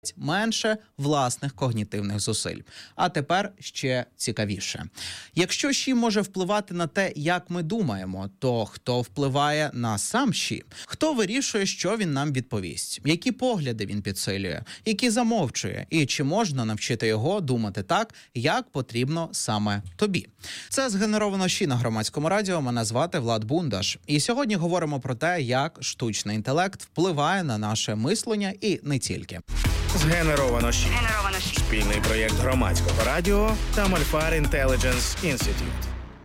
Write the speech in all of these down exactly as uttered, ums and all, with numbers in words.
менше власних когнітивних зусиль. А тепер ще цікавіше. Якщо ЩІ може впливати на те, як ми думаємо, то хто впливає на сам ЩІ? Хто вирішує, що він нам відповість? Які погляди він підсилює? Які замовчує? І чи можна навчити його думати так, як потрібно саме тобі? Це згенеровано ЩІ на Громадському радіо. Мене звати Влад Бундаш. І сьогодні говоримо про те, як штучний інтелект впливає на наше мислення і не тільки. Згенеровано ЩІ. Генеровано ЩІ. Спільний проєкт Громадського радіо та Мольфар Intelligence Institute.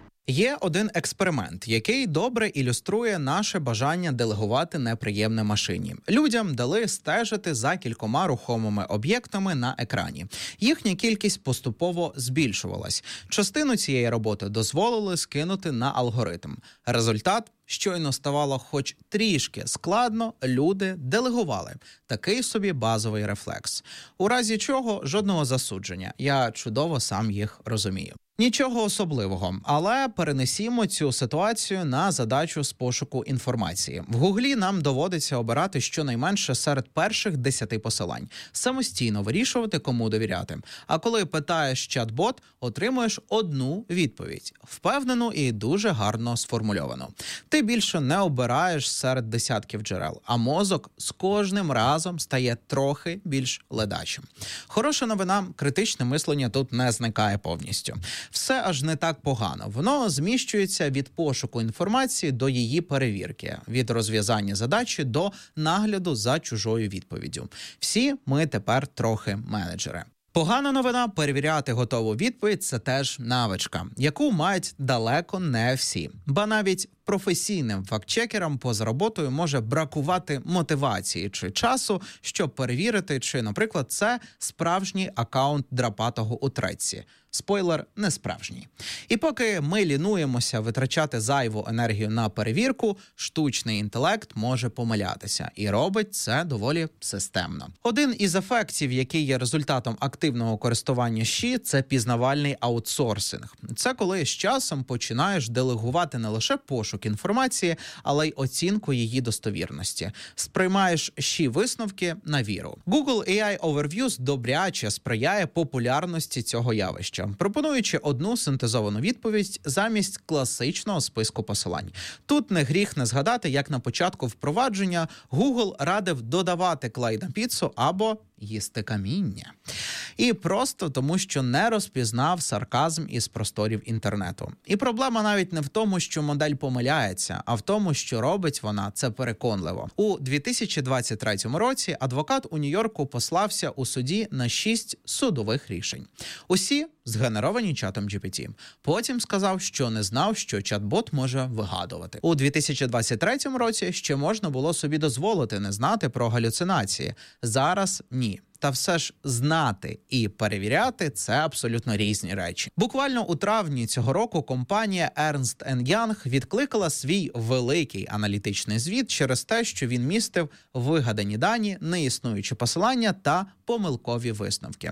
Є один експеримент, який добре ілюструє наше бажання делегувати неприємне машині. Людям дали стежити за кількома рухомими об'єктами на екрані. Їхня кількість поступово збільшувалась. Частину цієї роботи дозволили скинути на алгоритм. Результат – щойно ставало хоч трішки складно, люди делегували. Такий собі базовий рефлекс. У разі чого жодного засудження. Я чудово сам їх розумію. Нічого особливого, але перенесімо цю ситуацію на задачу з пошуку інформації. В Гуглі нам доводиться обирати щонайменше серед перших десяти посилань. Самостійно вирішувати, кому довіряти. А коли питаєш чат-бот, отримуєш одну відповідь. Впевнену і дуже гарно сформульовану. Ти більше не обираєш серед десятків джерел, а мозок з кожним разом стає трохи більш ледачим. Хороша новина – критичне мислення тут не зникає повністю. Все аж не так погано. Воно зміщується від пошуку інформації до її перевірки, від розв'язання задачі до нагляду за чужою відповіддю. Всі ми тепер трохи менеджери. Погана новина – перевіряти готову відповідь – це теж навичка, яку мають далеко не всі. Ба навіть професійним фактчекерам поза роботою може бракувати мотивації чи часу, щоб перевірити, чи, наприклад, це справжній акаунт драпатого у тредці. Спойлер – не справжній. І поки ми лінуємося витрачати зайву енергію на перевірку, штучний інтелект може помилятися. І робить це доволі системно. Один із ефектів, який є результатом активного користування ЩІ – це пізнавальний аутсорсинг. Це коли з часом починаєш делегувати не лише пошук інформації, але й оцінку її достовірності. Сприймаєш ЩІ висновки на віру. Google ей ай Overviews добряче сприяє популярності цього явища, пропонуючи одну синтезовану відповідь замість класичного списку посилань. Тут не гріх не згадати, як на початку впровадження Google радив додавати клей на піцу або їсти каміння. І просто тому, що не розпізнав сарказм із просторів інтернету. І проблема навіть не в тому, що модель помиляється, а в тому, що робить вона це переконливо. У дві тисячі двадцять третьому році адвокат у Нью-Йорку послався у суді на шість судових рішень. Усі згенеровані чатом джі пі ті. Потім сказав, що не знав, що чат-бот може вигадувати. У дві тисячі двадцять третьому році ще можна було собі дозволити не знати про галюцинації. Зараз ні. Та все ж знати і перевіряти – це абсолютно різні речі. Буквально у травні цього року компанія Ernst енд Young відкликала свій великий аналітичний звіт через те, що він містив вигадані дані, неіснуючі посилання та помилкові висновки.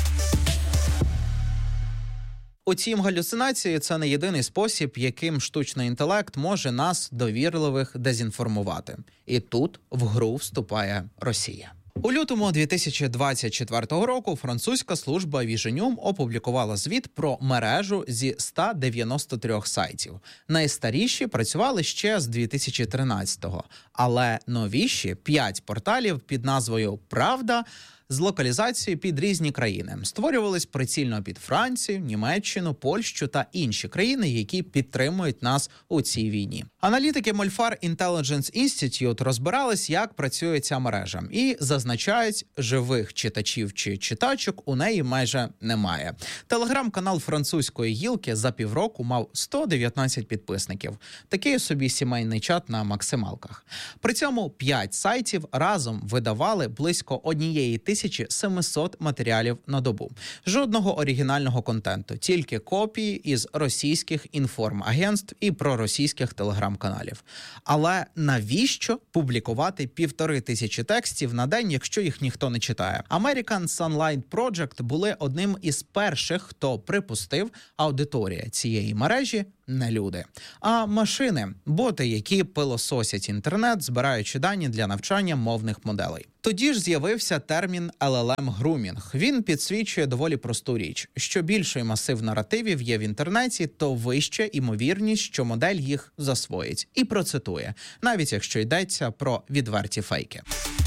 Утім, галюцинації – це не єдиний спосіб, яким штучний інтелект може нас, довірливих, дезінформувати. І тут в гру вступає Росія. У лютому дві тисячі двадцять четвертого року французька служба Vision опублікувала звіт про мережу зі ста дев'яноста трьох сайтів. Найстаріші працювали ще з дві тисячі тринадцятого, але новіші – п'ять порталів під назвою «Правда» з локалізацією під різні країни. Створювались прицільно під Францію, Німеччину, Польщу та інші країни, які підтримують нас у цій війні. Аналітики Мольфар Intelligence Institute розбирались, як працює ця мережа, і зазначають, живих читачів чи читачок у неї майже немає. Телеграм-канал французької гілки за півроку мав сто дев'ятнадцять підписників. Такий собі сімейний чат на максималках. При цьому п'ять сайтів разом видавали близько однієї тисячі семисот матеріалів на добу. Жодного оригінального контенту, тільки копії із російських інформагентств і проросійських телеграм-каналів. Але навіщо публікувати півтори тисячі текстів на день, якщо їх ніхто не читає? American Sunlight Project були одним із перших, хто припустив, аудиторія цієї мережі не люди, а машини, боти, які пилососять інтернет, збираючи дані для навчання мовних моделей. Тоді ж з'явився термін ел ел ем-грумінг. Він підсвічує доволі просту річ. Що більший масив наративів є в інтернеті, то вища імовірність, що модель їх засвоїть і процитує, навіть якщо йдеться про відверті фейки.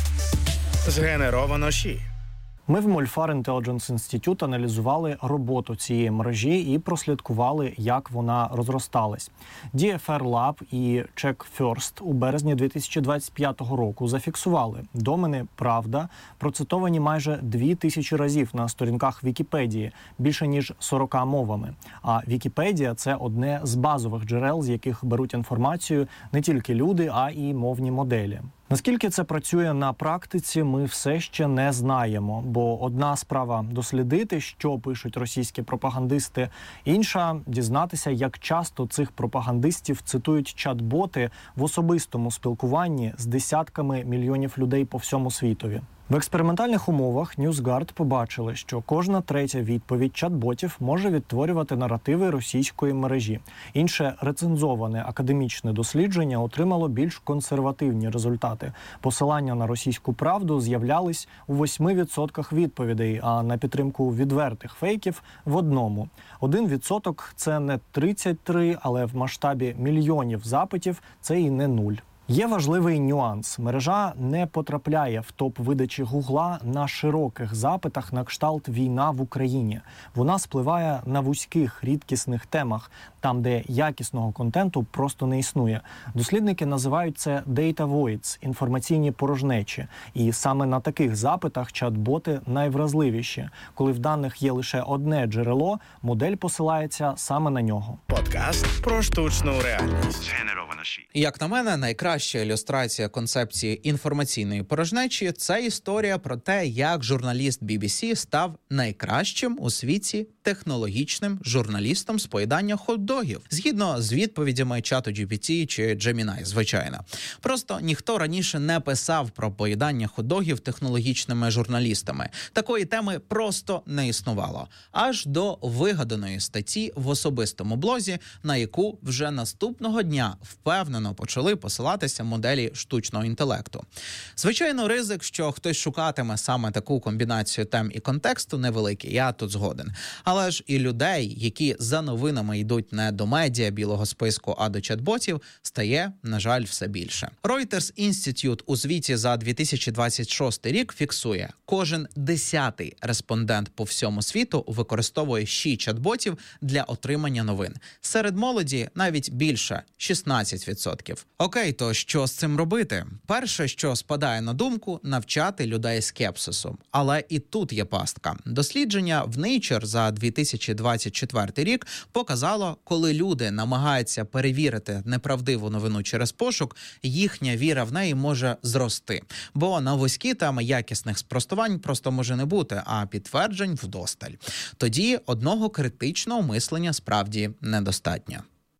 Згенеровано ШІ. Ми в Molfar Intelligence Institute аналізували роботу цієї мережі і прослідкували, як вона розросталась. ді еф ар Lab і Check First у березні дві тисячі двадцять п'ятого року зафіксували домени «Правда» процитовані майже дві тисячі разів на сторінках Вікіпедії, більше ніж сорока мовами. А Вікіпедія – це одне з базових джерел, з яких беруть інформацію не тільки люди, а й мовні моделі. Наскільки це працює на практиці, ми все ще не знаємо, бо одна справа – дослідити, що пишуть російські пропагандисти, інша – дізнатися, як часто цих пропагандистів цитують чат-боти в особистому спілкуванні з десятками мільйонів людей по всьому світові. В експериментальних умовах NewsGuard побачили, що кожна третя відповідь чат-ботів може відтворювати наративи російської мережі. Інше рецензоване академічне дослідження отримало більш консервативні результати. Посилання на російську правду з'являлись у восьми відсотках відповідей, а на підтримку відвертих фейків – в одному. Один відсоток – це не тридцять три, але в масштабі мільйонів запитів – це і не нуль. Є важливий нюанс. Мережа не потрапляє в топ видачі Гугла на широких запитах на кшталт «Війна в Україні». Вона спливає на вузьких, рідкісних темах, там, де якісного контенту просто не існує. Дослідники називають це «data voids» – інформаційні порожнечі. І саме на таких запитах чат-боти найвразливіші. Коли в даних є лише одне джерело, модель посилається саме на нього. Подкаст про штучну реальність. Як на мене, найкраща ілюстрація концепції інформаційної порожнечі – це історія про те, як журналіст бі бі сі став найкращим у світі технологічним журналістом з поїдання хот-догів. Згідно з відповідями чату джі пі ті чи Gemini, звичайно. Просто ніхто раніше не писав про поїдання хот-догів технологічними журналістами. Такої теми просто не існувало. Аж до вигаданої статті в особистому блозі, на яку вже наступного дня впевнено почали посилатися моделі штучного інтелекту. Звичайно, ризик, що хтось шукатиме саме таку комбінацію тем і контексту, невеликий, я тут згоден. Але ж і людей, які за новинами йдуть не до медіа білого списку, а до чат-ботів, стає, на жаль, все більше. Reuters Institute у звіті за дві тисячі двадцять шостий рік фіксує, кожен десятий респондент по всьому світу використовує ші чат-ботів для отримання новин. Серед молоді навіть більше – шістнадцять відсотків. Окей, то що з цим робити? Перше, що спадає на думку – навчати людей скепсису. Але і тут є пастка. Дослідження в Nature за дві тисячі двадцять четвертий рік показало, коли люди намагаються перевірити неправдиву новину через пошук, їхня віра в неї може зрости. Бо на вузькі теми якісних спростувань просто може не бути, а підтверджень вдосталь. Тоді одного критичного мислення справді недостатньо.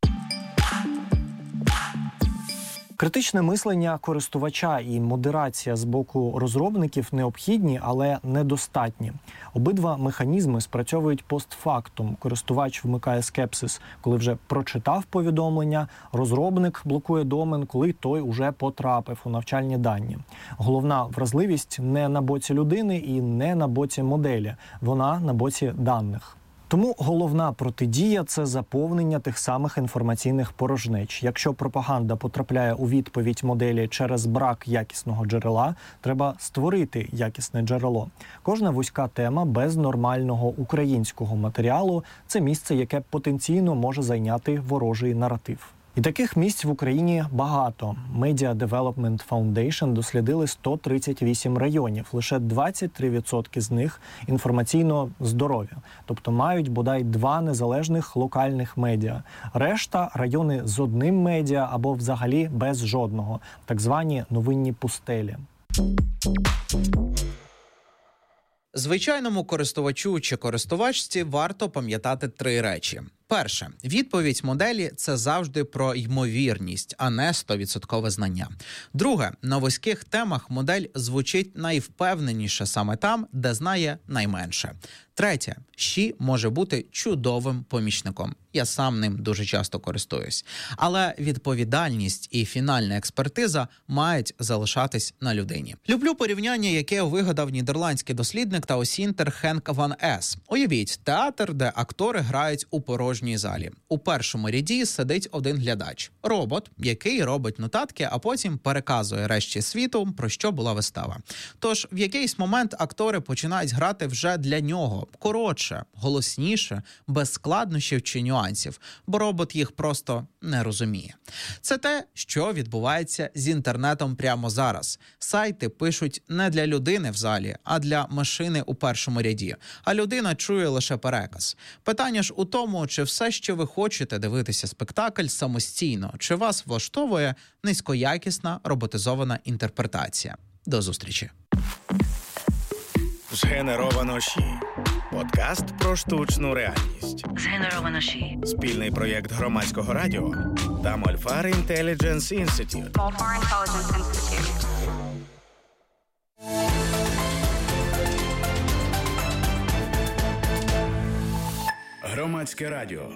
Критичне мислення користувача і модерація з боку розробників необхідні, але недостатні. Обидва механізми спрацьовують постфактум. Користувач вмикає скепсис, коли вже прочитав повідомлення, розробник блокує домен, коли той уже потрапив у навчальні дані. Головна вразливість не на боці людини і не на боці моделі, вона на боці даних. Тому головна протидія – це заповнення тих самих інформаційних порожнеч. Якщо пропаганда потрапляє у відповідь моделі через брак якісного джерела, треба створити якісне джерело. Кожна вузька тема без нормального українського матеріалу – це місце, яке потенційно може зайняти ворожий наратив. І таких місць в Україні багато. Media Development Foundation дослідили сто тридцять вісім районів. Лише двадцять три відсотки з них інформаційно здорові. Тобто мають бодай два незалежних локальних медіа. Решта – райони з одним медіа або взагалі без жодного. Так звані новинні пустелі. Звичайному користувачу чи користувачці варто пам'ятати три речі. Перше. Відповідь моделі – це завжди про ймовірність, а не сто відсотків знання. Друге. На вузьких темах модель звучить найвпевненіше саме там, де знає найменше. Третє. Щі може бути чудовим помічником. Я сам ним дуже часто користуюсь. Але відповідальність і фінальна експертиза мають залишатись на людині. Люблю порівняння, яке вигадав нідерландський дослідник та осінтер Хенк Ван Ес. Уявіть, театр, де актори грають у порожній залі. У першому ряді сидить один глядач. Робот, який робить нотатки, а потім переказує решті світу, про що була вистава. Тож в якийсь момент актори починають грати вже для нього. Коротше, голосніше, без складнощів чи нюансів, бо робот їх просто не розуміє. Це те, що відбувається з інтернетом прямо зараз. Сайти пишуть не для людини в залі, а для машини у першому ряді. А людина чує лише переказ. Питання ж у тому, чи все, що ви хочете дивитися спектакль самостійно, чи вас влаштовує низькоякісна роботизована інтерпретація. До зустрічі. Згенеровано ЩІ. Подкаст про штучну реальність. Згенеровано ЩІ. Спільний проєкт Громадського радіо та Мольфар Intelligence Institute. Mольфар Intelligence Institute. Громадське радіо.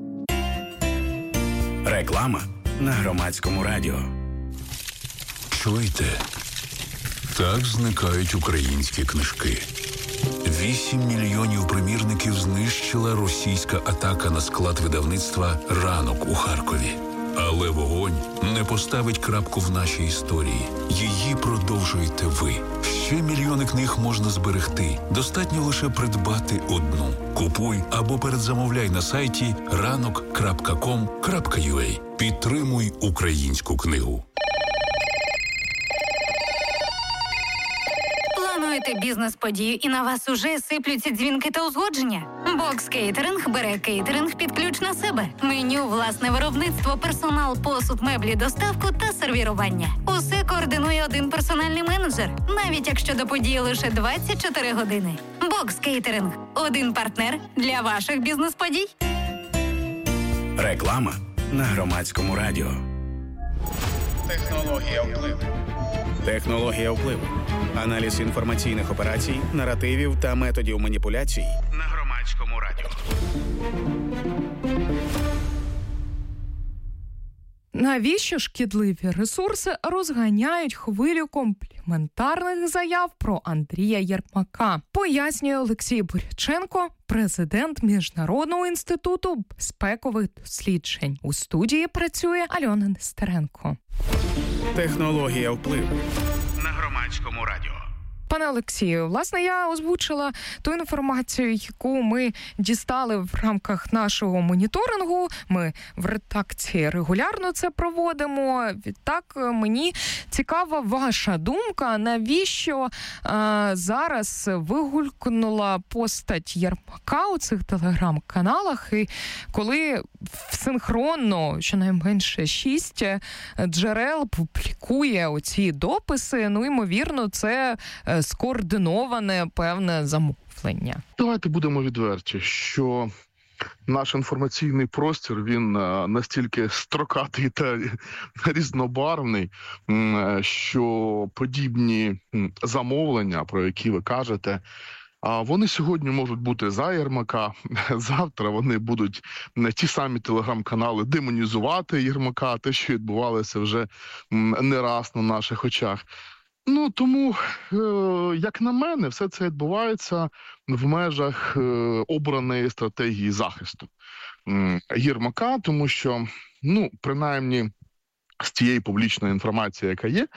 Реклама на Громадському радіо. Чуєте? Так зникають українські книжки. Вісім мільйонів примірників знищила російська атака на склад видавництва «Ранок» у Харкові. Але вогонь не поставить крапку в нашій історії. Її продовжуєте ви. Ще мільйони книг можна зберегти. Достатньо лише придбати одну. Купуй або передзамовляй на сайті ранок крапка ком крапка ю а. Підтримуй українську книгу. Плануєте бізнес-подію і на вас уже сиплються дзвінки та узгодження? Бокс Кейтеринг бере кейтеринг під ключ на себе. Меню, власне виробництво, персонал, посуд, меблі, доставку та сервірування. Усе координує один персональний менеджер, навіть якщо до події лише двадцять чотири години. Бокс Кейтеринг – один партнер для ваших бізнес-подій. Реклама на Громадському радіо. Технологія впливу. Технологія впливу. Аналіз інформаційних операцій, наративів та методів маніпуляцій на Громадському радіо. Навіщо шкідливі ресурси розганяють хвилю компліментарних заяв про Андрія Єрмака? Пояснює Олексій Буряченко, президент Міжнародного інституту безпекових досліджень. У студії працює Альона Нестеренко. Технологія впливу на Громадському радіо. Пане Олексію, власне, я озвучила ту інформацію, яку ми дістали в рамках нашого моніторингу. Ми в редакції регулярно це проводимо. Відтак, мені цікава ваша думка, навіщо а, зараз вигулькнула постать Єрмака у цих телеграм-каналах, і коли синхронно, щонайменше шість джерел публікує оці дописи, ну, ймовірно, це скоординоване певне замовлення. Давайте будемо відверті, що наш інформаційний простір, він настільки строкатий та різнобарвний, що подібні замовлення, про які ви кажете, вони сьогодні можуть бути за Єрмака, завтра вони будуть ті самі телеграм-канали демонізувати Єрмака, те, що відбувалося вже не раз на наших очах. Ну, тому, як на мене, все це відбувається в межах обраної стратегії захисту Єрмака, тому що, ну, принаймні, з тієї публічної інформації, яка є,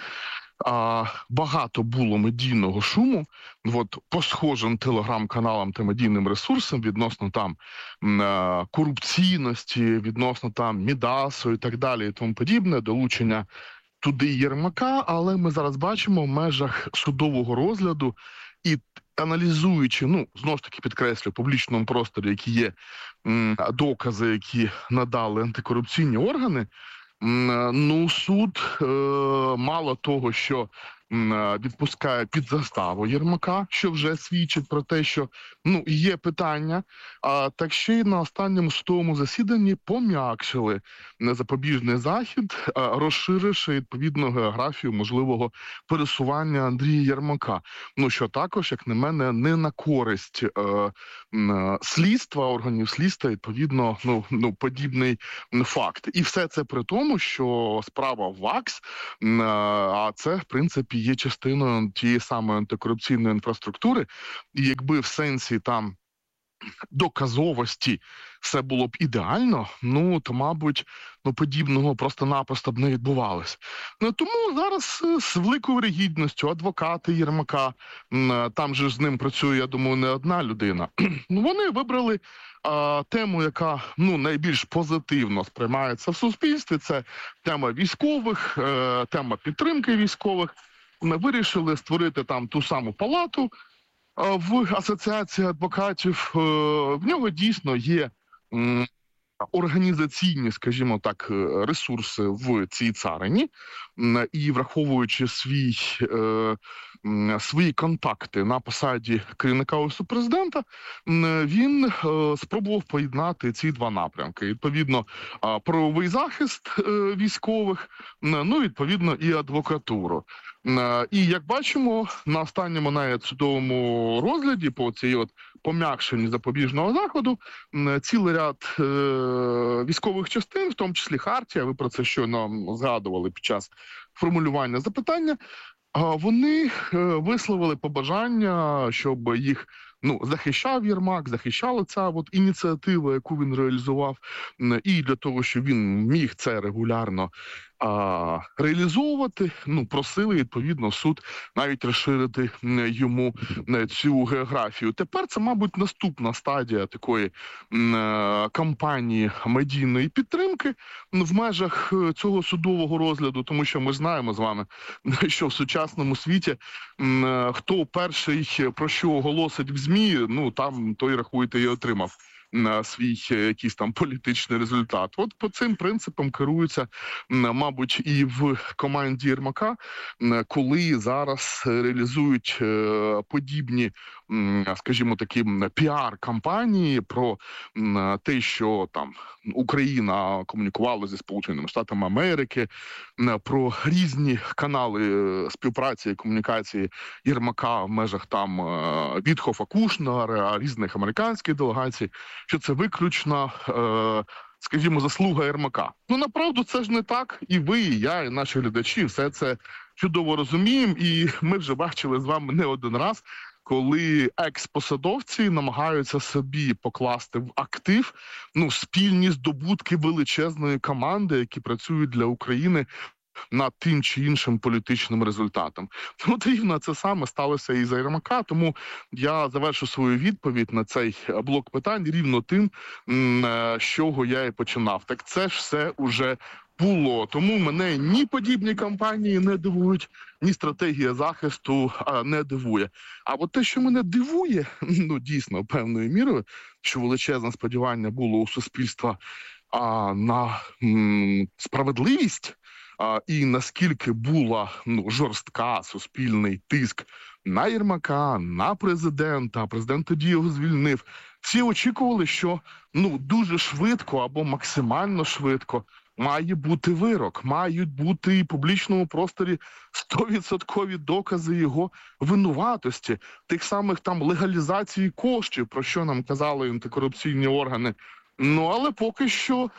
багато було медійного шуму от, по схожим телеграм-каналам та медійним ресурсам відносно там корупційності, відносно там Мідасу і так далі і тому подібне, долучення туди Єрмака, але ми зараз бачимо в межах судового розгляду і аналізуючи, ну, знову ж таки підкреслю, в публічному просторі, які є м, докази, які надали антикорупційні органи, м, ну, суд е, мало того, що відпускає під заставу Єрмака, що вже свідчить про те, що ну є питання. А так ще й на останньому судовому засіданні пом'якшили запобіжний захід, розширивши відповідну географію можливого пересування Андрія Єрмака. Ну що також, як на мене, не на користь е, е, слідства, органів слідства, відповідно, ну, ну подібний факт. І все це при тому, що справа ВАКС, е, а це в принципі є частиною тієї самої антикорупційної інфраструктури, і якби в сенсі там доказовості все було б ідеально, ну, то, мабуть, ну, подібного просто-напросто б не відбувалося. Ну, тому зараз з великою ригідністю адвокати Єрмака, там же з ним працює, я думаю, не одна людина, ну, вони вибрали а, тему, яка, ну, найбільш позитивно сприймається в суспільстві, це тема військових, е, тема підтримки військових. Ми вирішили створити там ту саму палату в асоціації адвокатів. В нього дійсно є організаційні, скажімо так, ресурси в цій царині, і враховуючи свій, свої контакти на посаді керівника Офісу Президента, він спробував поєднати ці два напрямки. Відповідно, правовий захист військових, ну, відповідно, і адвокатуру. І, як бачимо, на останньому навіть судовому розгляді по цій от пом'якшенні запобіжного заходу цілий ряд е- військових частин, в тому числі Хартія, ви про це щойно згадували під час формулювання запитання, вони висловили побажання, щоб їх ну, захищав Єрмак, захищала ця от ініціатива, яку він реалізував, і для того, щоб він міг це регулярно а, реалізовувати, ну, просили, відповідно, суд навіть розширити йому цю географію. Тепер це, мабуть, наступна стадія такої м, кампанії медійної підтримки в межах цього судового розгляду, тому що ми знаємо з вами, що в сучасному світі м, хто перший про що оголосить в ЗМІ, ну, там той, рахуйте, і отримав на свій якийсь там політичний результат. От по цим принципам керуються, мабуть, і в команді Єрмака, коли зараз реалізують подібні, скажімо, такі піар-кампанії про те, що там Україна комунікувала зі Сполученими Штатами Америки, про різні канали співпраці і комунікації Єрмака в межах там Вітхофа, Кушнера, різних американських делегацій, що це виключно, е, скажімо, заслуга Єрмака. Ну, направду, це ж не так. І ви, і я, і наші глядачі все це чудово розуміємо. І ми вже бачили з вами не один раз, коли екс-посадовці намагаються собі покласти в актив, ну, спільні здобутки величезної команди, які працюють для України над тим чи іншим політичним результатом. От рівно це саме сталося і за Єрмака, тому я завершу свою відповідь на цей блок питань рівно тим, з чого я і починав. Так це ж все уже було. Тому мене ні подібні кампанії не дивують, ні стратегія захисту а, не дивує. А от те, що мене дивує, ну дійсно, певною мірою, що величезне сподівання було у суспільства а, на м, справедливість, А, і наскільки була ну, жорстка суспільний тиск на Єрмака, на президента, президент тоді його звільнив. Всі очікували, що ну, дуже швидко або максимально швидко має бути вирок, мають бути і в публічному просторі стовідсоткові докази його винуватості, тих самих там легалізації коштів, про що нам казали антикорупційні органи. Ну, але поки що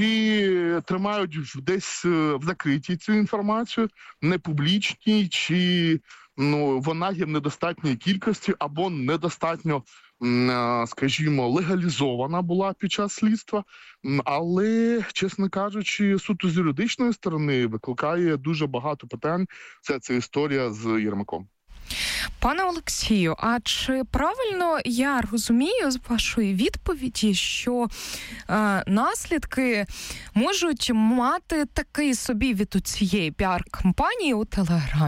чи тримають десь в закритій цю інформацію, не публічній, чи ну, вона є в недостатній кількості або недостатньо, скажімо, легалізована була під час слідства. Але, чесно кажучи, суто з юридичної сторони викликає дуже багато питань. Це ця історія з Єрмаком. Пане Олексію, а чи правильно я розумію з вашої відповіді, що е, наслідки можуть мати такий собі від цієї піар-кампанії у Телеграмі?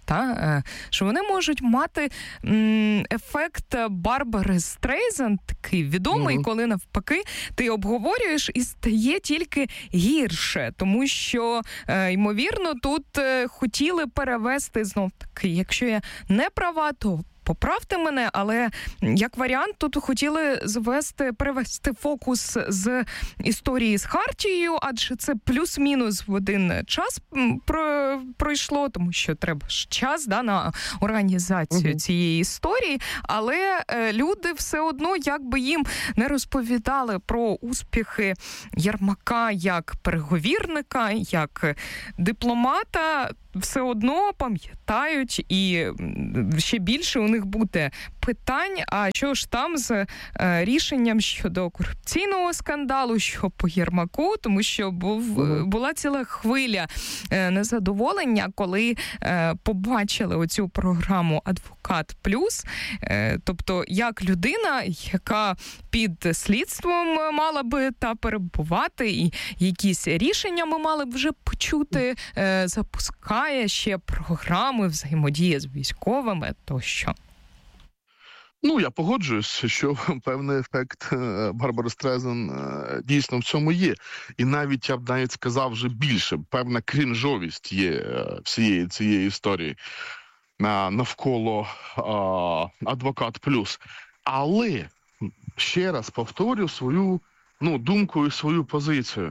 та, що вони можуть мати м, ефект Барбари Стрейзанд, такий відомий, mm-hmm. коли навпаки ти обговорюєш і стає тільки гірше, тому що, е, ймовірно, тут е, хотіли перевести знов таки, якщо я не права, то поправте мене, але як варіант тут хотіли звести, перевести фокус з історії з Хартією, адже це плюс-мінус в один час про, пройшло, тому що треба ж час да, на організацію угу. цієї історії, але е, люди все одно, як би їм не розповідали про успіхи Єрмака як переговірника, як дипломата, все одно пам'ятають, і ще більше у них буде питань, а що ж там з е, рішенням щодо корупційного скандалу, що по Єрмаку, тому що був, mm-hmm. була ціла хвиля е, незадоволення, коли е, побачили оцю програму «Адвокат Плюс», е, тобто як людина, яка під слідством мала би та перебувати, і якісь рішення ми мали б вже почути, е, запускає ще програми взаємодії з військовими тощо. Ну, я погоджуюсь, що певний ефект Барбари Стрейзанд дійсно в цьому є. І навіть, я б навіть сказав вже більше, певна крінжовість є всієї цієї історії навколо «Адвокат Плюс». Але, ще раз повторю свою ну, думку і свою позицію.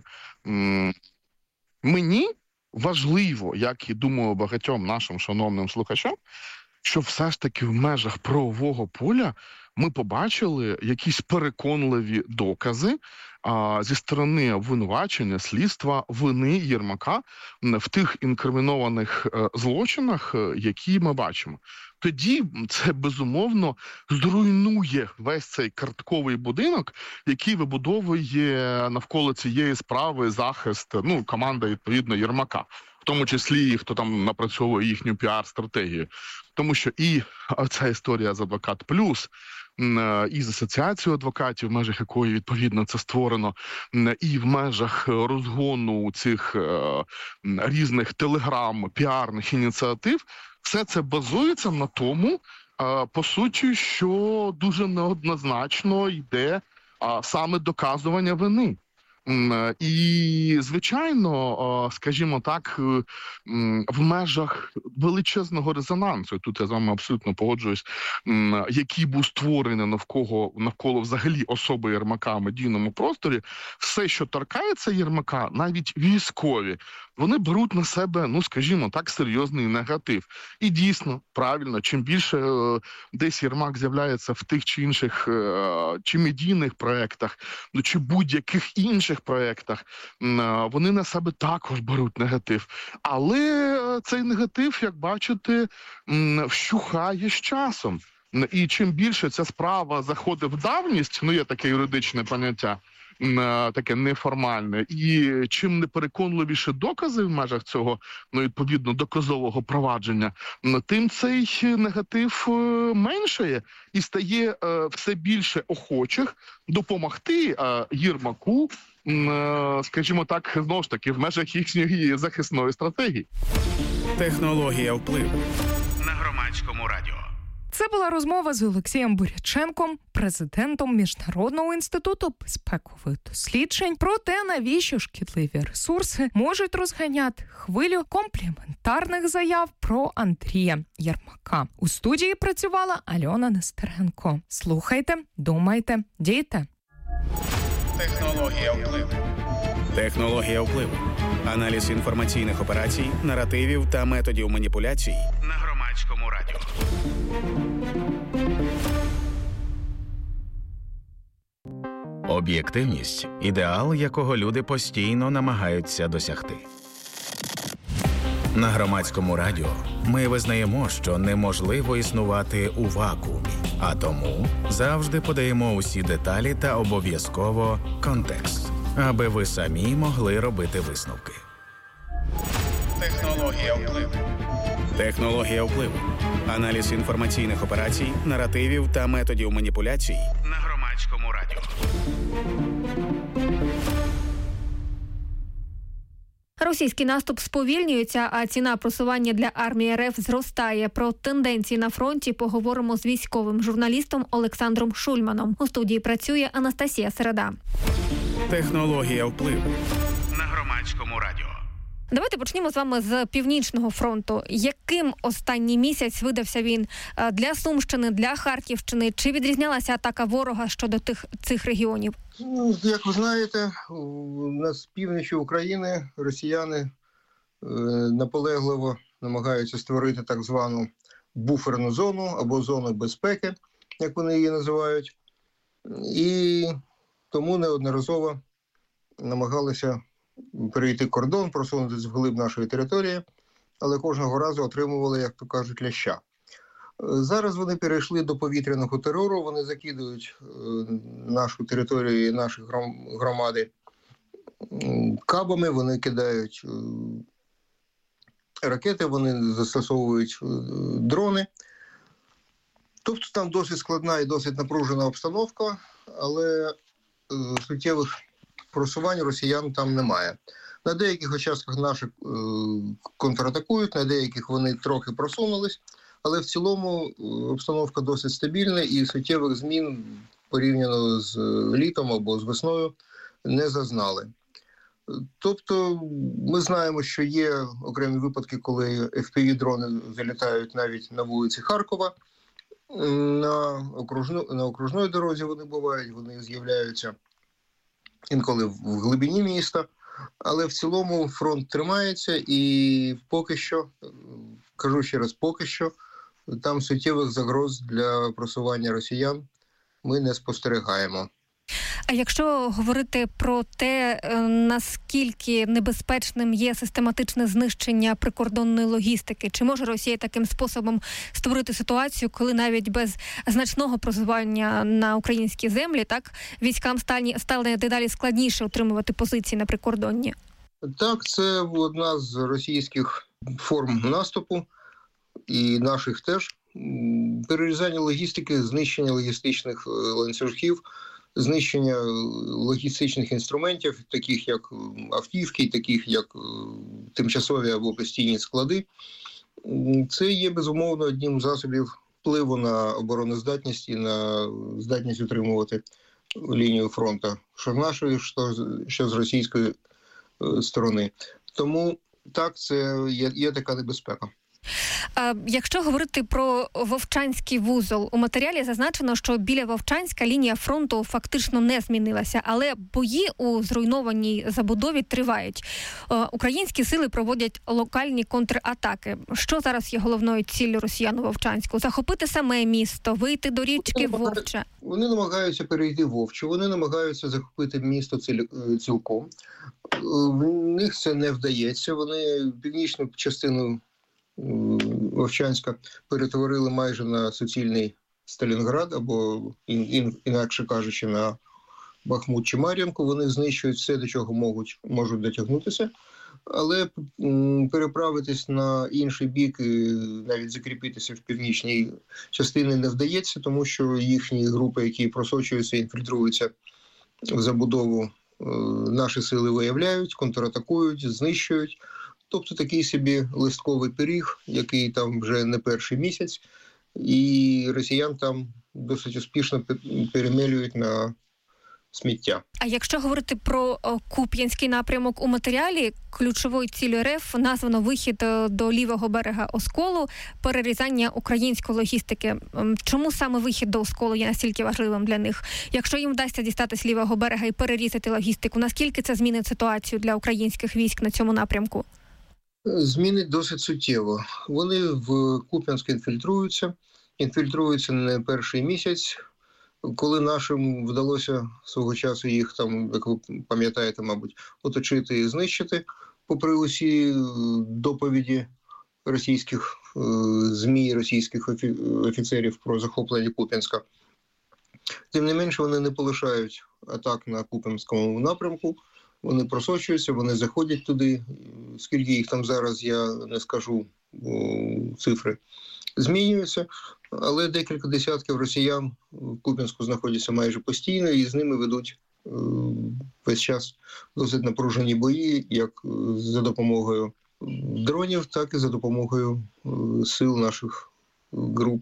Мені важливо, як і думаю багатьом нашим шановним слухачам, що все ж таки в межах правового поля ми побачили якісь переконливі докази а, зі сторони обвинувачення, слідства, вини Єрмака в тих інкримінованих а, злочинах, які ми бачимо. Тоді це, безумовно, зруйнує весь цей картковий будинок, який вибудовує навколо цієї справи захист, ну, команда, відповідно, Єрмака. В тому числі і хто там напрацьовує їхню піар-стратегію. Тому що і ця історія з «Адвокат Плюс», і з асоціацією адвокатів, в межах якої, відповідно, це створено, і в межах розгону цих різних телеграм, піарних ініціатив, все це базується на тому, по суті, що дуже неоднозначно йде саме доказування вини. І, звичайно, скажімо так, в межах величезного резонансу, тут я з вами абсолютно погоджуюсь, який був створений навколо, навколо взагалі особи Єрмака в медійному просторі, все, що торкається Єрмака, навіть військові, вони беруть на себе, ну, скажімо так, серйозний негатив. І дійсно, правильно, чим більше е, десь Єрмак з'являється в тих чи інших е, чи медійних проєктах, ну, чи будь-яких інших проєктах, е, вони на себе також беруть негатив. Але цей негатив, як бачите, е, вщухає з часом. І чим більше ця справа заходить в давність, ну, є таке юридичне поняття, таке неформальне, і чим непереконливіше докази в межах цього, ну, відповідно, доказового провадження, тим цей негатив меншає і стає все більше охочих допомогти Єрмаку, скажімо так, знову ж таки, в межах їхньої захисної стратегії. Технологія впливу на Громадському радіо. Це була розмова з Олексієм Буряченком, президентом Міжнародного інституту безпекових досліджень, про те, навіщо шкідливі ресурси можуть розганяти хвилю компліментарних заяв про Андрія Єрмака. У студії працювала Альона Нестеренко. Слухайте, думайте, дійте. Технологія впливу. Технологія впливу. Аналіз інформаційних операцій, наративів та методів маніпуляцій на Громадському радіо. Об'єктивність – ідеал, якого люди постійно намагаються досягти. На Громадському радіо ми визнаємо, що неможливо існувати у вакуумі, а тому завжди подаємо усі деталі та обов'язково контекст, аби ви самі могли робити висновки. Технологія впливу. Технологія впливу. Аналіз інформаційних операцій, наративів та методів маніпуляцій на Громадському радіо. Російський наступ сповільнюється, а ціна просування для армії РФ зростає. Про тенденції на фронті поговоримо з військовим журналістом Олександром Шульманом. У студії працює Анастасія Середа. Технологія впливу на Громадському радіо. Давайте почнемо з вами з Північного фронту. Яким останній місяць видався він для Сумщини, для Харківщини? Чи відрізнялася атака ворога щодо тих, цих регіонів? Ну, як ви знаєте, у нас з півночі України росіяни е, наполегливо намагаються створити так звану буферну зону або зону безпеки, як вони її називають. І тому неодноразово намагалися перейти кордон, просунутися вглиб нашої території, але кожного разу отримували, як то кажуть, ляща. Зараз вони перейшли до повітряного терору, вони закидують нашу територію і наші громади кабами, вони кидають ракети, вони застосовують дрони. Тобто там досить складна і досить напружена обстановка, але суттєвих просувань росіян там немає. На деяких участках наші е, контратакують, на деяких вони трохи просунулись, але в цілому обстановка досить стабільна і суттєвих змін порівняно з літом або з весною не зазнали. Тобто ми знаємо, що є окремі випадки, коли еф пі ві-дрони залітають навіть на вулиці Харкова, на, окружно, на окружної дорозі вони бувають, вони з'являються інколи в глибині міста, але в цілому фронт тримається і поки що, кажу ще раз, поки що, там суттєвих загроз для просування росіян ми не спостерігаємо. А якщо говорити про те, наскільки небезпечним є систематичне знищення прикордонної логістики, чи може Росія таким способом створити ситуацію, коли навіть без значного просування на українські землі, так, військам стане дедалі складніше утримувати позиції на прикордонні? Так, це одна з російських форм наступу, і наших теж. Перерізання логістики, знищення логістичних ланцюжків, знищення логістичних інструментів, таких як автівки, таких як тимчасові або постійні склади. Це є, безумовно, одним з засобів впливу на обороноздатність і на здатність утримувати лінію фронту, що з нашої, що з російської сторони. Тому так, це є, є така небезпека. Якщо говорити про Вовчанський вузол, у матеріалі зазначено, що біля Вовчанська лінія фронту фактично не змінилася, але бої у зруйнованій забудові тривають. Українські сили проводять локальні контратаки. Що зараз є головною ціллю росіян у Вовчанську? Захопити саме місто, вийти до річки Вовча? Вони намагаються перейти Вовчу, вони намагаються захопити місто цілком. В них це не вдається, вони північну частину Вовчанська перетворили майже на суцільний Сталінград, або інакше кажучи, на Бахмут чи Мар'їнку. Вони знищують все, до чого можуть, можуть дотягнутися, але переправитись на інший бік і навіть закріпитися в північній частині не вдається, тому що їхні групи, які просочуються, інфільтруються в забудову, наші сили виявляють, контратакують, знищують. Тобто такий собі листковий пиріг, який там вже не перший місяць, і росіян там досить успішно перемелюють на сміття. А якщо говорити про Куп'янський напрямок, у матеріалі ключовою ціллю РФ названо вихід до лівого берега Осколу, перерізання української логістики. Чому саме вихід до Осколу є настільки важливим для них? Якщо їм вдасться дістатись лівого берега і перерізати логістику, наскільки це змінить ситуацію для українських військ на цьому напрямку? Змінить досить суттєво. Вони в Куп'янськ інфільтруються, інфільтруються не перший місяць. Коли нашим вдалося свого часу їх там, як ви пам'ятаєте, мабуть, оточити і знищити, попри усі доповіді російських е, ЗМІ, російських офіцерів про захоплення Куп'янська. Тим не менше, вони не полишають атак на Куп'янському напрямку. Вони просочуються, вони заходять туди. Скільки їх там зараз, я не скажу, цифри змінюються. Але декілька десятків росіян в Куп'янську знаходяться майже постійно і з ними ведуть весь час досить напружені бої, як за допомогою дронів, так і за допомогою сил наших груп,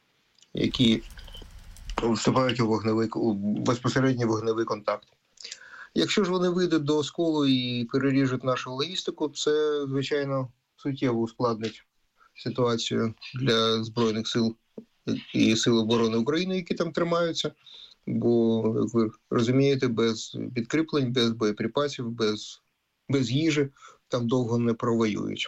які вступають у вогневий, у безпосередній вогневий контакт. Якщо ж вони вийдуть до осколу і переріжуть нашу логістику, це, звичайно, суттєво ускладнить ситуацію для Збройних сил і Сил оборони України, які там тримаються. Бо, як ви розумієте, без підкріплень, без боєприпасів, без, без їжі там довго не провоюють.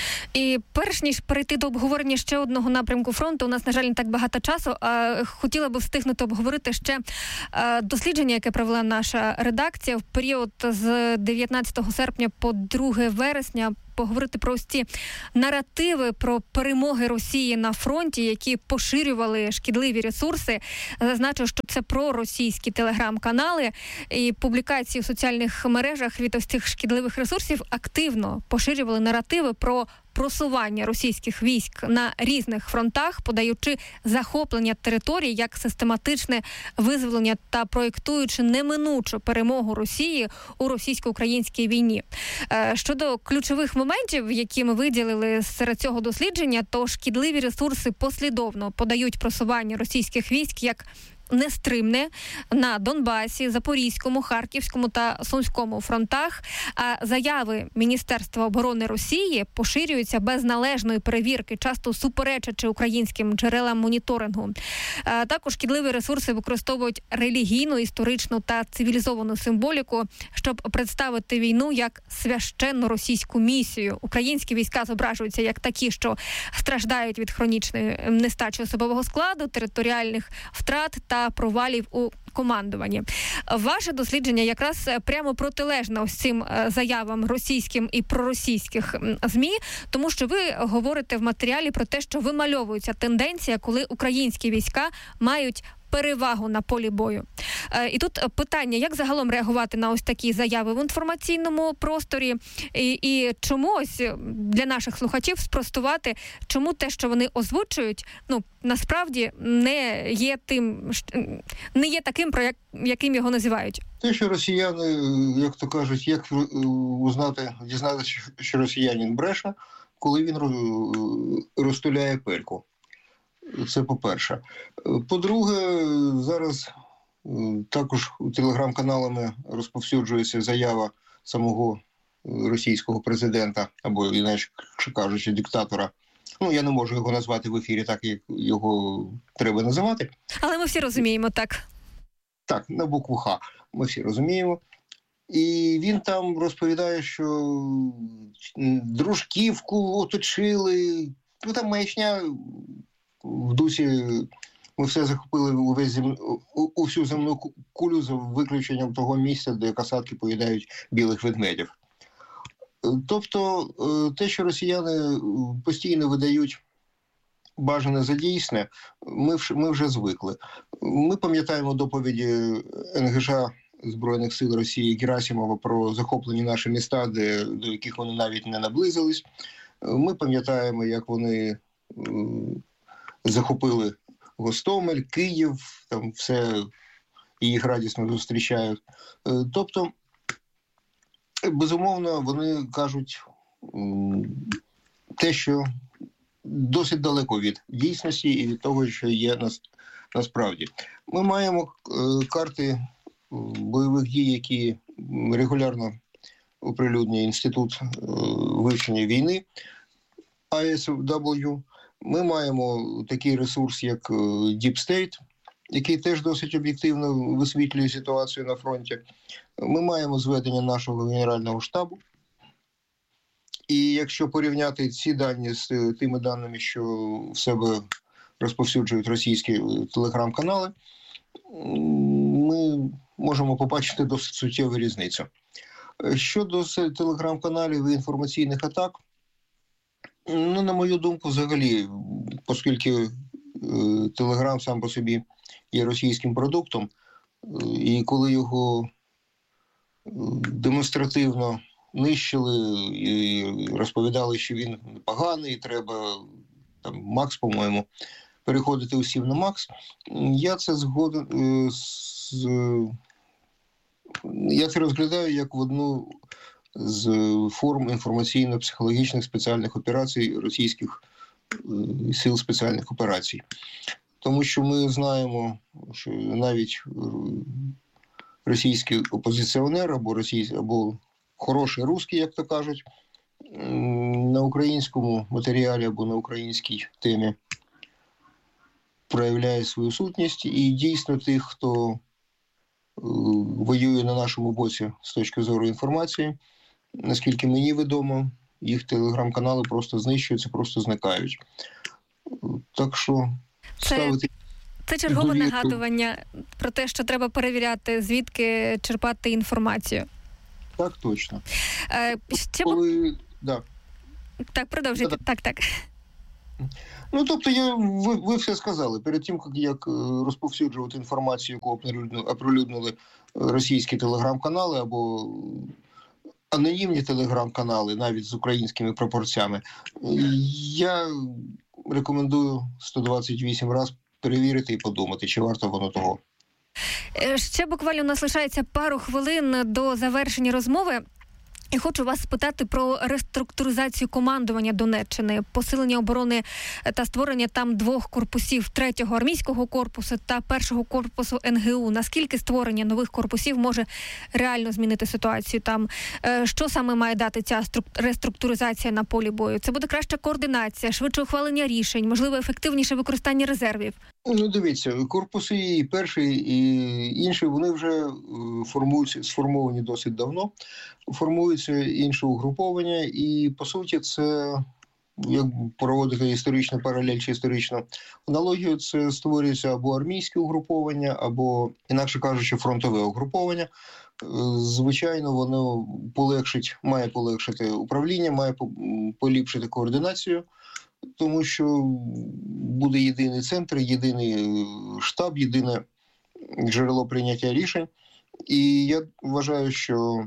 І перш ніж перейти до обговорення ще одного напрямку фронту, у нас, на жаль, не так багато часу, а хотіла би встигнути обговорити ще дослідження, яке провела наша редакція в період з дев'ятнадцятого серпня по друге вересня, поговорити про ось ці наративи про перемоги Росії на фронті, які поширювали шкідливі ресурси. Зазначу, що це проросійські телеграм-канали і публікації в соціальних мережах від ось цих шкідливих ресурсів активно поширювали наративи про просування російських військ на різних фронтах, подаючи захоплення територій як систематичне визволення та проєктуючи неминучу перемогу Росії у російсько-українській війні. Щодо ключових моментів, які ми виділили серед цього дослідження, то шкідливі ресурси послідовно подають просування російських військ як нестримне на Донбасі, Запорізькому, Харківському та Сумському фронтах, а заяви Міністерства оборони Росії поширюються без належної перевірки, часто суперечачи українським джерелам моніторингу. А також шкідливі ресурси використовують релігійну, історичну та цивілізовану символіку, щоб представити війну як священну російську місію. Українські війська зображуються як такі, що страждають від хронічної нестачі особового складу, територіальних втрат та провалів у командуванні. Ваше дослідження якраз прямо протилежне ось цим заявам російським і проросійських ЗМІ, тому що ви говорите в матеріалі про те, що вимальовується тенденція, коли українські війська мають перевагу на полі бою. І тут питання, як загалом реагувати на ось такі заяви в інформаційному просторі, і, і чому ось для наших слухачів спростувати, чому те, що вони озвучують, ну, насправді не є тим, не є таким, про як, яким його називають. Те, що росіяни, як то кажуть, як узнати, дізнатися, що росіянин бреше, коли він розтуляє пельку. Це по-перше. По-друге, зараз також телеграм-каналами розповсюджується заява самого російського президента, або, інакше кажучи, диктатора. Ну, я не можу його назвати в ефірі так, як його треба називати. Але ми всі розуміємо, так. Так, на букву Х. Ми всі розуміємо. І він там розповідає, що Дружківку оточили. Ну, там маячня в дусі, ми все захопили увесь зем... у, у всю земну кулю за виключенням того місця, де касатки поїдають білих ведмедів. Тобто те, що росіяни постійно видають бажане за дійсне, ми, ми вже звикли. Ми пам'ятаємо доповіді ен ге ша Збройних сил Росії Герасимова про захоплені наші міста, де, до яких вони навіть не наблизились. Ми пам'ятаємо, як вони захопили Гостомель, Київ, там все, і їх радісно зустрічають. Тобто, безумовно, вони кажуть те, що досить далеко від дійсності і від того, що є насправді. Ми маємо карти бойових дій, які регулярно оприлюднює Інститут вивчення війни ай ес дабл ю. Ми маємо такий ресурс, як Deep State, який теж досить об'єктивно висвітлює ситуацію на фронті. Ми маємо зведення нашого Генерального штабу. І якщо порівняти ці дані з тими даними, що в себе розповсюджують російські телеграм-канали, ми можемо побачити досить суттєву різницю. Щодо телеграм-каналів і інформаційних атак, ну, на мою думку, взагалі, оскільки Телеграм сам по собі є російським продуктом, і коли його демонстративно нищили і розповідали, що він поганий, треба, там, Макс, по-моєму, переходити усім на Макс, я це згоден, з, Я це розглядаю як в одну з форм інформаційно-психологічних спеціальних операцій російських сил спеціальних операцій. Тому що ми знаємо, що навіть російський опозиціонер або, російський, або хороший русський, як то кажуть, на українському матеріалі або на українській темі проявляє свою сутність. І дійсно тих, хто воює на нашому боці з точки зору інформації, наскільки мені відомо, їх телеграм-канали просто знищуються, просто зникають. Так що ставити... Це, це чергове довірку... нагадування про те, що треба перевіряти, звідки черпати інформацію. Так, точно. Е, ще... Коли... да. Так, продовжуйте. Да. Так, так. Ну, тобто, я, ви, ви все сказали. Перед тим, як розповсюджувати інформацію, яку оприлюднили російські телеграм-канали або анонімні телеграм-канали, навіть з українськими пропорціями, я рекомендую сто двадцять вісім разів перевірити і подумати, чи варто воно того. Ще буквально у нас лишається пару хвилин до завершення розмови. І хочу вас спитати про реструктуризацію командування Донеччини, посилення оборони та створення там двох корпусів, третього армійського корпусу та першого корпусу ен ге у. Наскільки створення нових корпусів може реально змінити ситуацію там? Що саме має дати ця реструктуризація на полі бою? Це буде краща координація, швидше ухвалення рішень, можливо, ефективніше використання резервів? Ну, дивіться, корпуси і перший, і інший, вони вже формуються, сформовані досить давно, формуються інші угруповання, і, по суті, це, як проводити історичну паралель чи історичну аналогію, це створюється або армійське угруповання, або, інакше кажучи, фронтове угруповання. Звичайно, воно полегшить, має полегшити управління, має поліпшити координацію, тому що буде єдиний центр, єдиний штаб, єдине джерело прийняття рішень. І я вважаю, що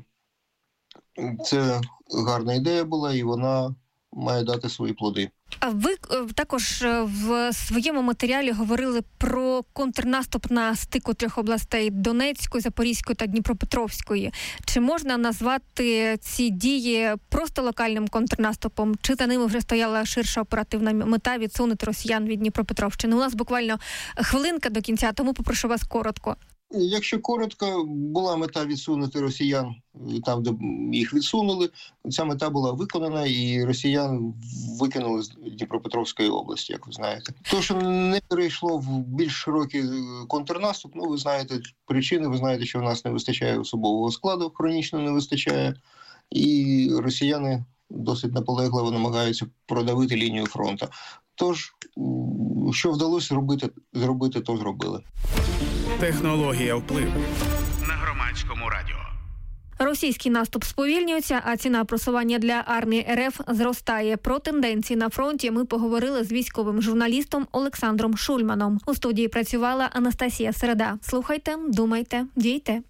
це гарна ідея була, і вона має дати свої плоди. А ви також в своєму матеріалі говорили про контрнаступ на стику трьох областей – Донецької, Запорізької та Дніпропетровської. Чи можна назвати ці дії просто локальним контрнаступом? Чи за ними вже стояла ширша оперативна мета відсунути росіян від Дніпропетровщини? У нас буквально хвилинка до кінця, тому попрошу вас коротко. Якщо коротко, була мета відсунути росіян там, де їх відсунули. Ця мета була виконана, і росіян викинули з Дніпропетровської області, як ви знаєте. То, що не перейшло в більш широкий контрнаступ, ну, ви знаєте причини, ви знаєте, що в нас не вистачає особового складу, хронічно не вистачає, і росіяни досить наполегливо намагаються продавити лінію фронту. Тож, що вдалося зробити, зробити, то зробили. Технологія впливу на Громадському радіо. Російський наступ сповільнюється, а ціна просування для армії ер еф зростає. Про тенденції на фронті ми поговорили з військовим журналістом Олександром Шульманом. У студії працювала Анастасія Середа. Слухайте, думайте, дійте.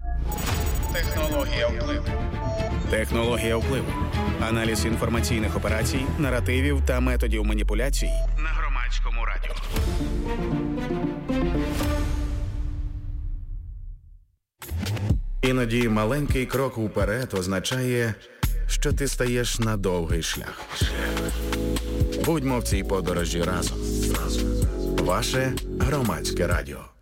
Технологія впливу. Технологія впливу. Аналіз інформаційних операцій, наративів та методів маніпуляцій на Громадському радіо. Іноді маленький крок уперед означає, що ти стаєш на довгий шлях. Будьмо в цій подорожі разом. Ваше Громадське радіо.